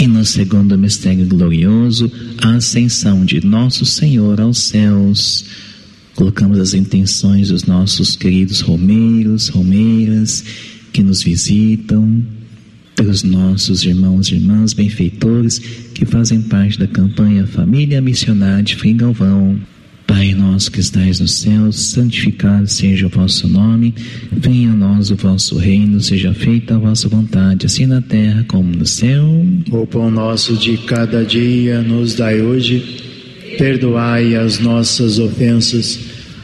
E no segundo mistério glorioso, a ascensão de Nosso Senhor aos céus. Colocamos as intenções dos nossos queridos romeiros, romeiras, que nos visitam, pelos nossos irmãos e irmãs benfeitores que fazem parte da campanha Família Missionária de Frei Galvão. Pai nosso que estais no céu, santificado seja o vosso nome, venha a nós o vosso reino, seja feita a vossa vontade, assim na terra como no céu. O pão nosso de cada dia nos dai hoje, perdoai as nossas ofensas,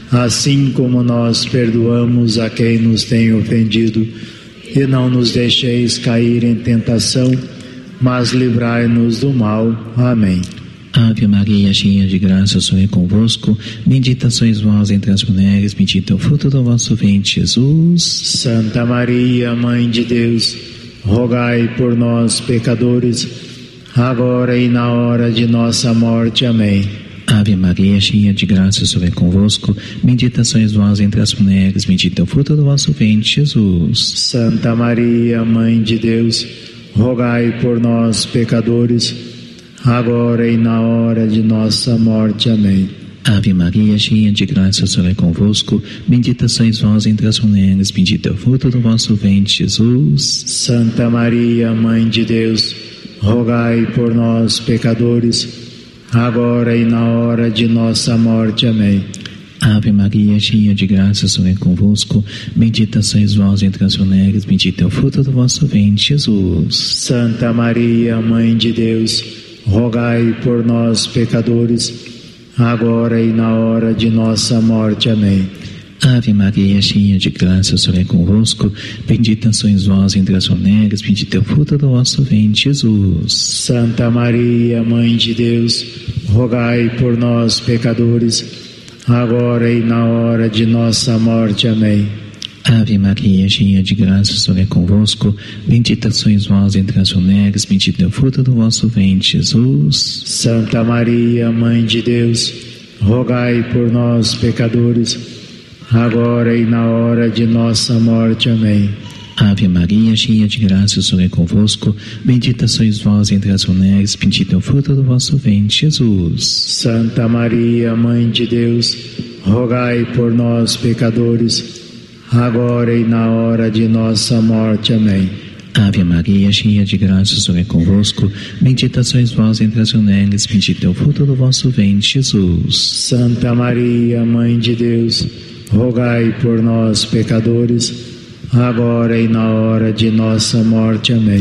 assim como nós perdoamos a quem nos tem ofendido, e não nos deixeis cair em tentação, mas livrai-nos do mal. Amém. Ave Maria, cheia de graça, o Senhor é convosco, bendita sois vós entre as mulheres, bendito é o fruto do vosso ventre, Jesus. Santa Maria, Mãe de Deus, rogai por nós, pecadores, agora e na hora de nossa morte. Amém. Ave Maria, cheia de graça, o Senhor é convosco, bendita sois vós entre as mulheres, bendito é o fruto do vosso ventre, Jesus. Santa Maria, Mãe de Deus, rogai por nós, pecadores, agora e na hora de nossa morte. Amém. Ave Maria, cheia de graça, o Senhor é convosco, bendita sois vós entre as mulheres, bendito é o fruto do vosso ventre, Jesus. Santa Maria, Mãe de Deus, rogai por nós, pecadores, agora e na hora de nossa morte. Amém. Ave Maria, cheia de graça, o Senhor é convosco, bendita sois vós entre as mulheres, bendito é o fruto do vosso ventre, Jesus. Santa Maria, Mãe de Deus, rogai por nós, pecadores, agora e na hora de nossa morte. Amém. Ave Maria, cheia de graça, o Senhor é convosco, bendita sois vós entre as mulheres, bendito é o fruto do vosso ventre, Jesus. Santa Maria, Mãe de Deus, rogai por nós, pecadores, agora e na hora de nossa morte. Amém. Ave Maria, cheia de graça, o Senhor é convosco, bendita sois vós entre as mulheres, bendito é o fruto do vosso ventre, Jesus. Santa Maria, Mãe de Deus, rogai por nós, pecadores, agora e na hora de nossa morte. Amém. Ave Maria, cheia de graça, o Senhor é convosco, bendita sois vós entre as mulheres, bendito é o fruto do vosso ventre, Jesus. Santa Maria, Mãe de Deus, rogai por nós, pecadores, agora e na hora de nossa morte. Amém. Ave Maria, cheia de graça, o Senhor é convosco, bendita sois vós entre as mulheres, bendito é o fruto do vosso ventre, Jesus. Santa Maria, Mãe de Deus, rogai por nós, pecadores, agora e na hora de nossa morte. Amém.